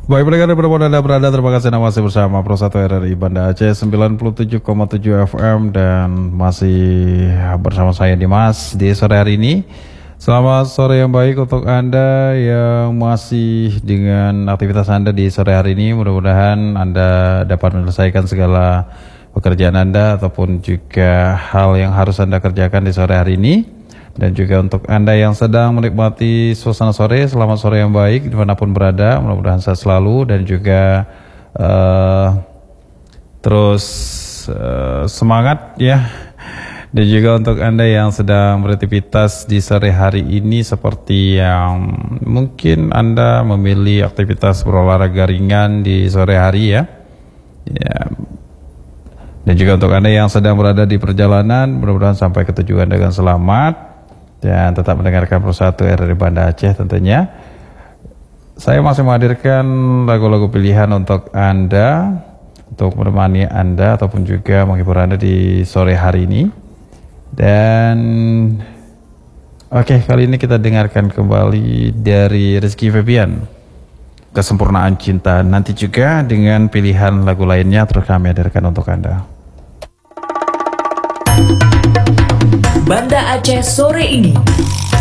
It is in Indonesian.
Baik pendengar dimanapun Anda berada, terima kasih Anda masih bersama Pro 1 RRI Banda Aceh 97,7 FM dan masih bersama saya Dimas di sore hari ini. Selamat sore yang baik untuk Anda yang masih dengan aktivitas Anda di sore hari ini. Mudah-mudahan Anda dapat menyelesaikan segala pekerjaan Anda ataupun juga hal yang harus Anda kerjakan di sore hari ini. Dan juga untuk Anda yang sedang menikmati suasana sore, selamat sore yang baik dimanapun berada, mudah-mudahan sehat selalu dan juga terus semangat ya. Dan juga untuk Anda yang sedang beraktivitas di sore hari ini seperti yang mungkin Anda memilih aktivitas berolahraga ringan di sore hari ya. Dan juga untuk Anda yang sedang berada di perjalanan, mudah-mudahan sampai ke tujuan dengan selamat. Dan tetap mendengarkan Pro 1 RRI Banda Aceh tentunya. Saya masih menghadirkan lagu-lagu pilihan untuk Anda, untuk menemani Anda ataupun juga menghibur Anda di sore hari ini. Dan kali ini kita dengarkan kembali dari Rizky Febian, Kesempurnaan Cinta. Nanti juga dengan pilihan lagu lainnya terus kami hadirkan untuk Anda. Banda Aceh sore ini.